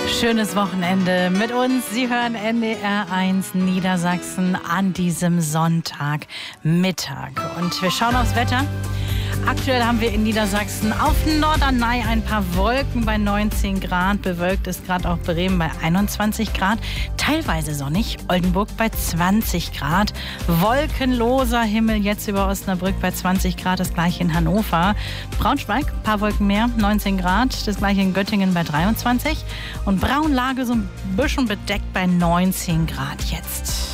Schönes Wochenende mit uns. Sie hören NDR1 Niedersachsen an diesem Sonntagmittag. Und wir schauen aufs Wetter. Aktuell haben wir in Niedersachsen auf Norderney ein paar Wolken bei 19 Grad. Bewölkt ist gerade auch Bremen bei 21 Grad. Teilweise sonnig. Oldenburg bei 20 Grad. Wolkenloser Himmel jetzt über Osnabrück bei 20 Grad. Das gleiche in Hannover. Braunschweig, ein paar Wolken mehr, 19 Grad. Das gleiche in Göttingen bei 23. Und Braunlage so ein bisschen bedeckt bei 19 Grad jetzt.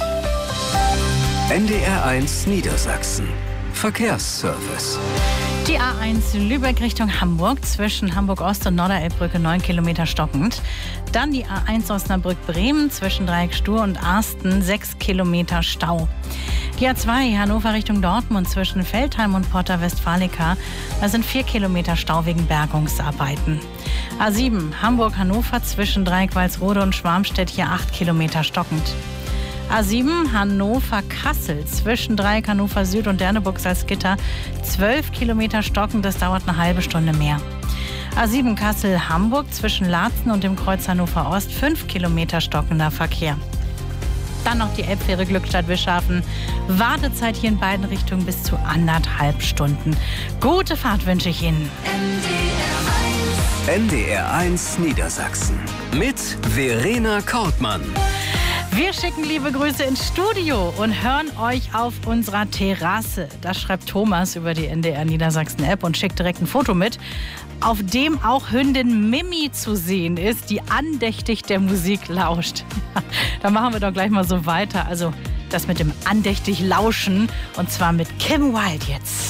NDR1 Niedersachsen. Verkehrsservice. Die A1 Lübeck Richtung Hamburg zwischen Hamburg-Ost und Norderelbbrücke 9 Kilometer stockend. Dann die A1 Osnabrück-Bremen zwischen Dreieck Stur und Arsten 6 Kilometer Stau. Die A2 Hannover Richtung Dortmund zwischen Veltheim und Porta Westfalica. Da sind 4 Kilometer Stau wegen Bergungsarbeiten. A7 Hamburg-Hannover zwischen Dreieck Walsrode und Schwarmstedt hier 8 Kilometer stockend. A7 Hannover-Kassel zwischen Dreieck Hannover Süd und Derneburg-Salzgitter 12 Kilometer stockend, das dauert eine halbe Stunde mehr. A7 Kassel-Hamburg zwischen Laatzen und dem Kreuz Hannover Ost 5 Kilometer stockender Verkehr. Dann noch die Elbfähre Glückstadt-Wischhafen. Wartezeit hier in beiden Richtungen bis zu 1,5 Stunden. Gute Fahrt wünsche ich Ihnen. NDR1 Niedersachsen mit Verena Kortmann. Wir schicken liebe Grüße ins Studio und hören euch auf unserer Terrasse. Das schreibt Thomas über die NDR Niedersachsen App und schickt direkt ein Foto mit, auf dem auch Hündin Mimi zu sehen ist, die andächtig der Musik lauscht. Da machen wir doch gleich mal so weiter. Also das mit dem andächtig Lauschen und zwar mit Kim Wilde jetzt.